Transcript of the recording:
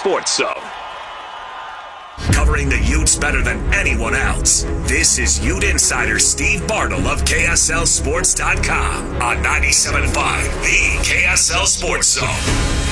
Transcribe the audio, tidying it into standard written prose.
Sports Zone. Covering the Utes better than anyone else. This is Ute Insider Steve Bartle of KSLSports.com on 97.5, the KSL Sports Zone.